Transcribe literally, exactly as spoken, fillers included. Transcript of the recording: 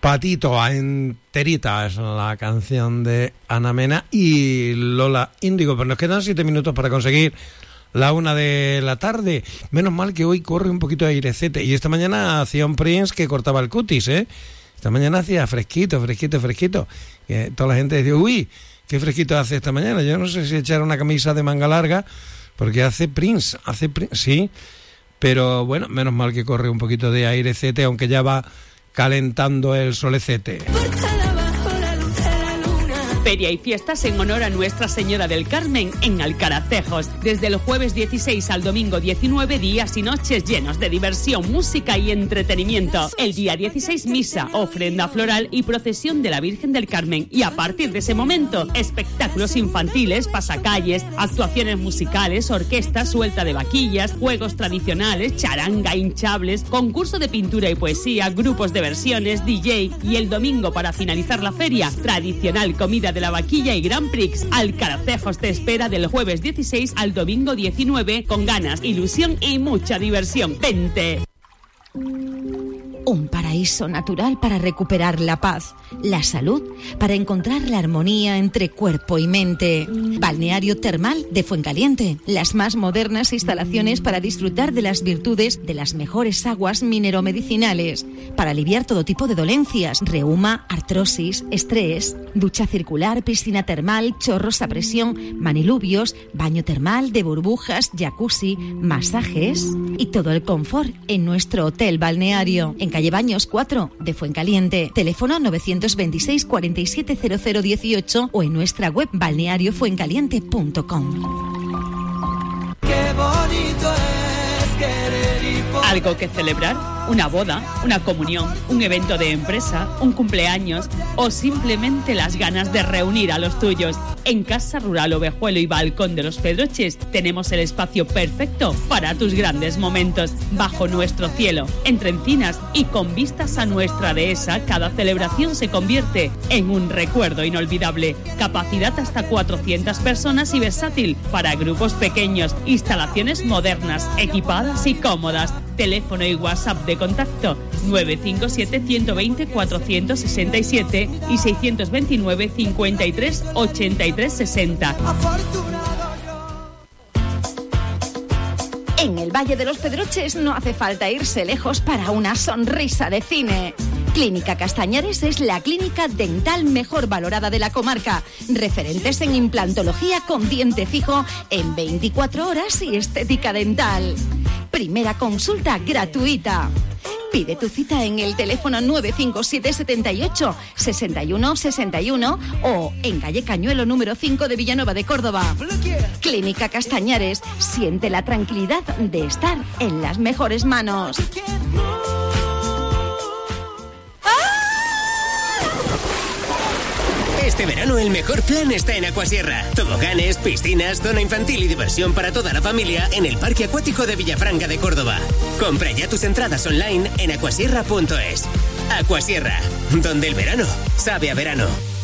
Patito a enterita es la canción de Ana Mena y Lola Índigo. Pero nos quedan siete minutos para conseguir la una de la tarde. Menos mal que hoy corre un poquito de airecete. Y esta mañana hacía un Prince que cortaba el cutis, ¿eh? Esta mañana hacía fresquito, fresquito, fresquito. Y toda la gente decía, uy, qué fresquito hace esta mañana. Yo no sé si echar una camisa de manga larga, porque hace Prince, hace Prince, sí. Pero bueno, menos mal que corre un poquito de airecete, aunque ya va calentando el solecete. Feria y fiestas en honor a Nuestra Señora del Carmen en Alcaracejos. Desde el jueves dieciséis al domingo diecinueve, días y noches llenos de diversión, música y entretenimiento. El día dieciséis, misa, ofrenda floral y procesión de la Virgen del Carmen. Y a partir de ese momento, espectáculos infantiles, pasacalles, actuaciones musicales, orquestas, suelta de vaquillas, juegos tradicionales, charanga, hinchables, concurso de pintura y poesía, grupos de versiones, D J y el domingo, para finalizar la feria, tradicional comida de la vaquilla y Grand Prix. Alcaracejos te espera del jueves dieciséis al domingo diecinueve con ganas, ilusión y mucha diversión. ¡Vente! Un paraíso natural para recuperar la paz, la salud, para encontrar la armonía entre cuerpo y mente. Balneario Termal de Fuencaliente. Las más modernas instalaciones para disfrutar de las virtudes de las mejores aguas mineromedicinales, para aliviar todo tipo de dolencias, reuma, artrosis, estrés, ducha circular, piscina termal, chorros a presión, manilubios, baño termal de burbujas, jacuzzi, masajes y todo el confort en nuestro hotel balneario. En calle Baños cuatro de Fuencaliente. Teléfono novecientos veintiséis, cuarenta y siete, cero cero dieciocho o en nuestra web balneario fuencaliente punto com. Qué bonito es querer y poder. ¿Algo que celebrar? ¿Una boda? ¿Una comunión? ¿Un evento de empresa? ¿Un cumpleaños? ¿O simplemente las ganas de reunir a los tuyos? En Casa Rural Ovejuelo y Balcón de los Pedroches tenemos el espacio perfecto para tus grandes momentos. Bajo nuestro cielo, entre encinas y con vistas a nuestra dehesa, cada celebración se convierte en un recuerdo inolvidable. Capacidad hasta cuatrocientas personas y versátil para grupos pequeños. Instalaciones modernas, equipadas y cómodas. Teléfono y WhatsApp de contacto nueve cinco siete, uno dos cero, cuatro seis siete y seis dos nueve, cincuenta y tres, ochenta y tres, sesenta. En el Valle de los Pedroches no hace falta irse lejos para una sonrisa de cine. Clínica Castañares es la clínica dental mejor valorada de la comarca. Referentes en implantología con diente fijo en veinticuatro horas y estética dental. Primera consulta gratuita. Pide tu cita en el teléfono nueve cinco siete, setenta y ocho, sesenta y uno, sesenta y uno o en calle Cañuelo número cinco de Villanueva de Córdoba. Clínica Castañares, siente la tranquilidad de estar en las mejores manos. Este verano el mejor plan está en Aquasierra. Toboganes, piscinas, zona infantil y diversión para toda la familia en el Parque Acuático de Villafranca de Córdoba. Compra ya tus entradas online en aquasierra punto es. Aquasierra, donde el verano sabe a verano.